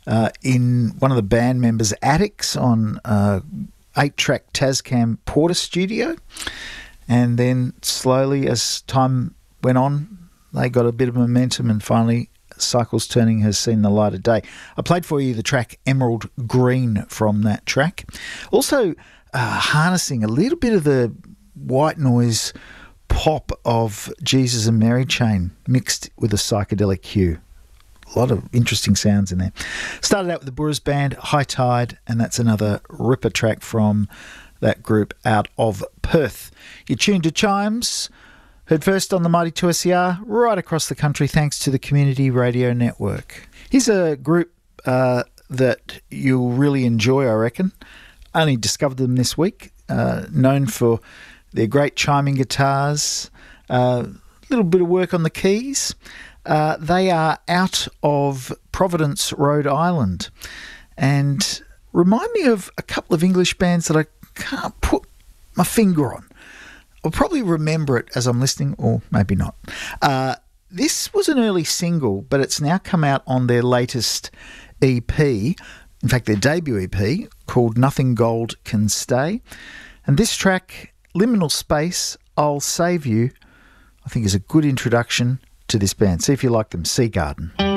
in one of the band members' attics on 8-track Tascam Porter studio. And then slowly, as time went on, they got a bit of momentum, and finally Cycles Turning has seen the light of day. I played for you the track Emerald Green from that track. Also harnessing a little bit of the white noise pop of Jesus and Mary Chain mixed with a psychedelic hue. A lot of interesting sounds in there. Started out with the Bourras Band, High Tide, and that's another ripper track from that group out of Perth. You're tuned to Chimes, heard first on the Mighty 2SER, right across the country thanks to the Community Radio Network. Here's a group that you'll really enjoy, I reckon. Only discovered them this week, known for their great chiming guitars, a little bit of work on the keys. They are out of Providence, Rhode Island, and remind me of a couple of English bands that I can't put my finger on. I'll probably remember it as I'm listening, or maybe not. This was an early single, but it's now come out on their latest EP, in fact their debut EP, called Nothing Gold Can Stay. And this track, Liminal Space, I'll Save You, I think is a good introduction to this band. See if you like them. Sea Garden.